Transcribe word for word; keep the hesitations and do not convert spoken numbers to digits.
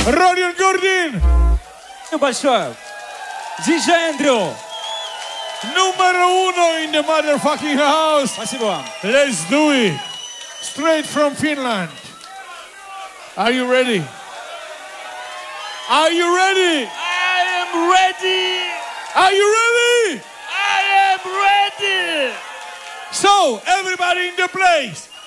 Родион Гордин. Большое. Диджей Эндрю. Numero uno in the motherfucking house. Спасибо вам. Let's do it. Straight from Finland. Are you ready? Are you ready? I am ready. Are you ready? I am ready. So, everybody in the place.